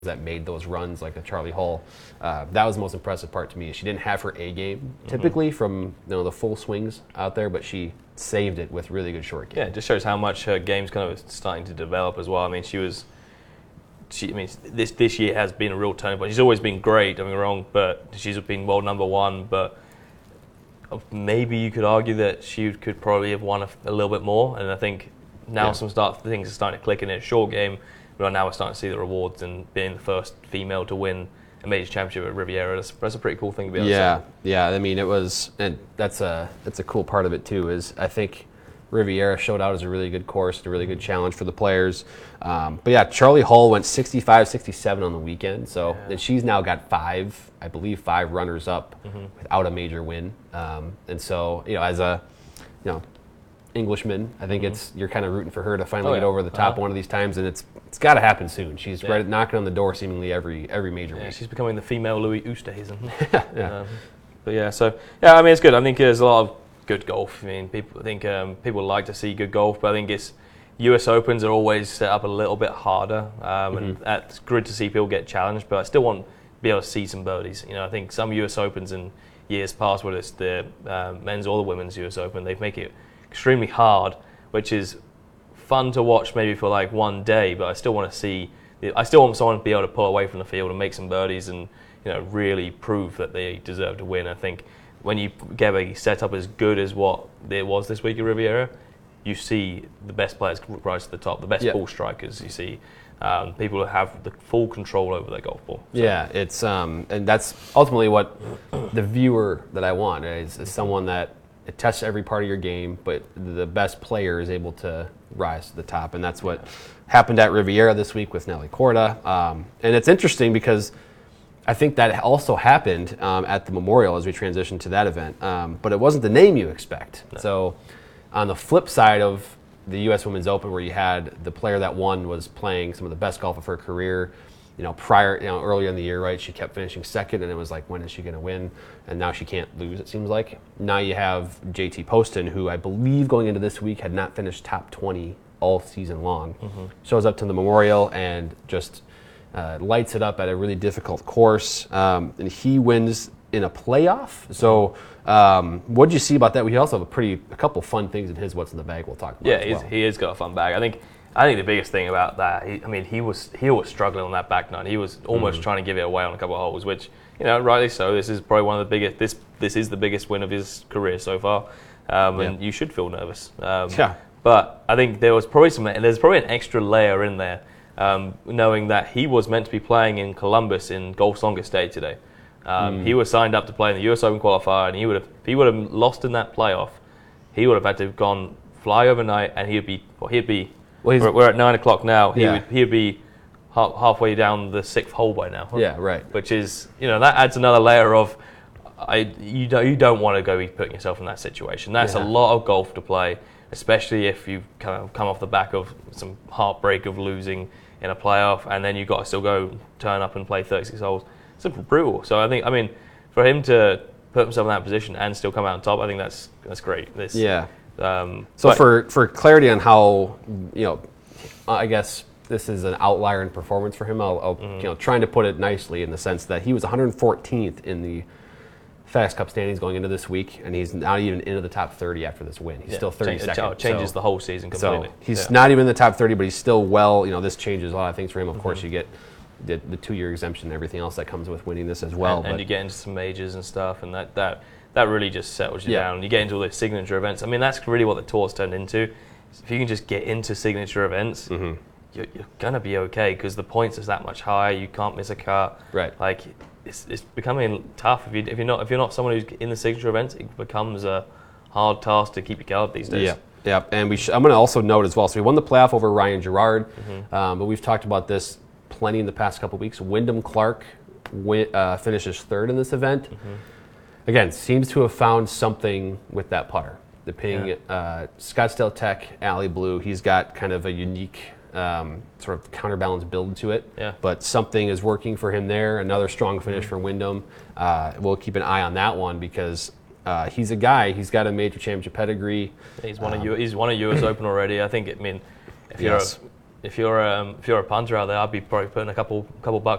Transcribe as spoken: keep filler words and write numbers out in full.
that made those runs, like a Charlie Hull. Uh, that was the most impressive part to me. She didn't have her A game typically mm-hmm. from you know the full swings out there, but she saved it with really good short game. Yeah, it just shows how much her game's kind of starting to develop as well. I mean, she was, she. I mean, this this year has been a real turning point. She's always been great. Don't get me wrong, but she's been world number one. But maybe you could argue that she could probably have won a, a little bit more. And I think now yeah. some start things are starting to click in her short game. Right now we're starting to see the rewards and being the first female to win a major championship at Riviera. That's, that's a pretty cool thing to be able yeah, to say. Yeah, I mean, it was, and that's a that's a cool part of it too, is I think Riviera showed out as a really good course, a really good challenge for the players. Um, but yeah, Charlie Hull went sixty-five sixty-seven on the weekend, so yeah. and she's now got five, I believe five runners up mm-hmm. without a major win. Um, and so, you know, as a, you know, Englishman, I think mm-hmm. it's you're kind of rooting for her to finally oh, yeah. get over the top uh-huh. one of these times, and it's it's got to happen soon. She's yeah. right knocking on the door seemingly every every major yeah, week. She's becoming the female Louis Oosthuizen. yeah. Um, but yeah, so yeah, I mean it's good. I think there's a lot of good golf. I mean, people I think um, people like to see good golf, but I think it's U S Opens are always set up a little bit harder, um, mm-hmm. and it's good to see people get challenged. But I still want to be able to see some birdies. You know, I think some U S Opens in years past, whether it's the uh, men's or the women's U S Open, they make it extremely hard, which is fun to watch maybe for like one day, but I still want to see, I still want someone to be able to pull away from the field and make some birdies and, you know, really prove that they deserve to win. I think when you get a setup as good as what it was this week at Riviera, you see the best players rise to the top, the best yep. ball strikers. You see um, people who have the full control over their golf ball. So. Yeah, it's um, and that's ultimately what the viewer that I want is, is someone that it tests every part of your game, but the best player is able to rise to the top, and that's what yeah. happened at Riviera this week with Nelly Korda. Um, and it's interesting because I think that also happened um, at the Memorial as we transitioned to that event, um, but it wasn't the name you expect. No. So on the flip side of the U S Women's Open, where you had the player that won was playing some of the best golf of her career, you know, prior, you know, earlier in the year, right, she kept finishing second, and it was like, when is she going to win? And now she can't lose, it seems like. Now you have J T Poston, who I believe going into this week had not finished top twenty all season long. Mm-hmm. Shows up to the Memorial and just uh, lights it up at a really difficult course. Um, and he wins in a playoff. So um, what did you see about that? We also have a pretty, a couple fun things in his What's in the Bag we'll talk about yeah, as well. he has got a fun bag. I think I think the biggest thing about that, he, I mean, he was he was struggling on that back nine. He was almost mm. trying to give it away on a couple of holes, which, you know, rightly so. This is probably one of the biggest. This this is the biggest win of his career so far, um, and yeah. you should feel nervous. Um, yeah. But I think there was probably some. There's probably an extra layer in there, um, knowing that he was meant to be playing in Columbus in Golf's longest day today. Um, mm. He was signed up to play in the U S Open qualifier, and he would have if he would have lost in that playoff, he would have had to have gone fly overnight, and he'd be well, he'd be. Well, we're, we're at nine o'clock now. He yeah. would he'd be half, halfway down the sixth hole by now. Yeah, right. Which is, you know, that adds another layer of, I you don't you don't want to go be putting yourself in that situation. That's yeah. a lot of golf to play, especially if you've kind of come off the back of some heartbreak of losing in a playoff, and then you've got to still go turn up and play thirty-six holes. It's brutal. So I think, I mean, for him to put himself in that position and still come out on top, I think that's that's great. This, yeah. Um, so but, for, for clarity on how, you know, I guess this is an outlier in performance for him, I'll, I'll mm-hmm. you know, trying to put it nicely in the sense that he was one hundred fourteenth in the FedEx Cup standings going into this week, and he's not even into the top thirty after this win. He's yeah, still thirty-second. It changes so, the whole season completely. So he's yeah. not even in the top thirty, but he's still well, you know, this changes a lot of things for him. Of mm-hmm. course, you get the, the two-year exemption and everything else that comes with winning this as well. And, and but, you get into some majors and stuff, and that, that, that really just settles you yeah. down. You get into all those signature events. I mean, that's really what the tour's turned into. If you can just get into signature events, mm-hmm. you're, you're going to be okay, because the points is that much higher. You can't miss a cut. Right. Like, it's, it's becoming tough. If, you, if, you're not, if you're not someone who's in the signature events, it becomes a hard task to keep your card these days. Yeah. Yeah, and we sh- I'm going to also note as well, so we won the playoff over Ryan Gerard, mm-hmm. um, but we've talked about this plenty in the past couple of weeks. Wyndham Clark win, uh, finishes third in this event. Mm-hmm. Again, seems to have found something with that putter. The ping, yeah. uh, Scottsdale Tech, Alley Blue, he's got kind of a unique um, sort of counterbalance build to it, yeah. but something is working for him there. Another strong finish mm-hmm. for Wyndham. Uh, we'll keep an eye on that one because Uh, he's a guy. He's got a major championship pedigree. He's won um, a U- he's won a U S Open already. I think. I mean, if you're yes. if you're um, if you're a punter out there, I'd be probably putting a couple couple bucks